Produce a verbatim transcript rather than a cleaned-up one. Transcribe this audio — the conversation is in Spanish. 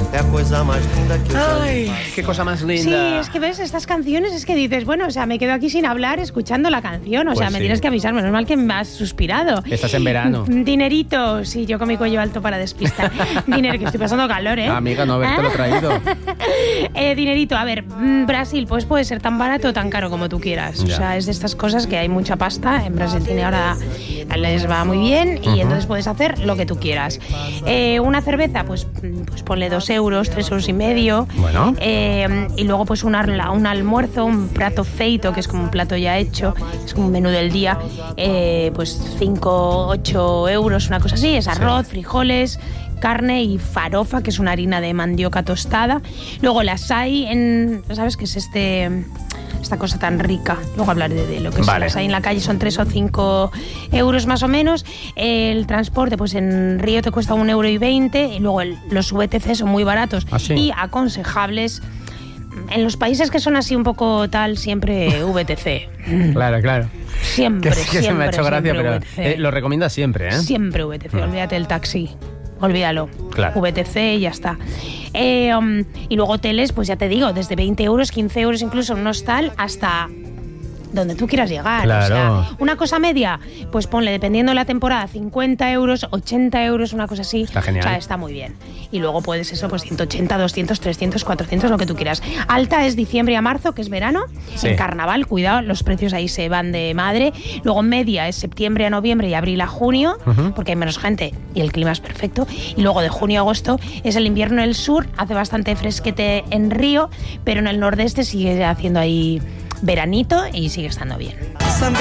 Ay, qué cosa más linda. Sí, es que ves estas canciones, es que dices, bueno, o sea, me quedo aquí sin hablar escuchando la canción, o Pues sea, me sí. tienes que avisar, menos mal que me has suspirado. Estás en verano. Dinerito, sí, yo con mi cuello alto para despistar. Dinero, que estoy pasando calor, ¿eh? Ah, amiga, no haberte lo traído. eh, dinerito, a ver, mm, Brasil, pues puede ser tan barato o tan caro como tú quieras. Ya. O sea, es de estas cosas que hay mucha pasta. En Brasil tiene ahora, les va muy bien y Uh-huh. entonces puedes hacer lo que tú quieras. Eh, una cerveza, pues, pues ponle dos euros, tres euros y medio. Bueno. Eh, y luego pues un, arla- un almuerzo, un plato feito, que es como un plato ya hecho, es como un menú del día, eh, pues cinco, ocho euros, una cosa así, es arroz, Sí. frijoles, carne y farofa, que es una harina de mandioca tostada. Luego las hay en, ¿sabes qué es este? Esta cosa tan rica. Luego hablaré de, de lo que Vale. es. Las hay en la calle, son tres o cinco euros más o menos. El transporte, pues en Río te cuesta un euro y veinte. Y luego el- los V T C son muy baratos ¿Ah, sí? y aconsejables. En los países que son así un poco tal, siempre V T C. Claro, claro. Siempre, Que, que siempre. se me ha hecho gracia, siempre pero V T C. eh, lo recomiendas siempre, ¿eh? Siempre V T C, Mm. olvídate del taxi. Olvídalo. Claro. V T C y ya está. Eh, um, y luego hoteles, pues ya te digo, desde veinte euros, quince euros incluso en un hostal hasta donde tú quieras llegar. Claro. O sea, una cosa media, pues ponle, dependiendo de la temporada, cincuenta euros, ochenta euros, una cosa así. Está genial. O sea, está muy bien. Y luego puedes eso, pues ciento ochenta, doscientos, trescientos, cuatrocientos, lo que tú quieras. Alta es diciembre a marzo, que es verano. Sí. En carnaval, cuidado, los precios ahí se van de madre. Luego media es septiembre a noviembre y abril a junio, Ujú. porque hay menos gente y el clima es perfecto. Y luego de junio a agosto es el invierno en el sur, hace bastante fresquete en Río, pero en el nordeste sigue haciendo ahí veranito y sigue estando bien.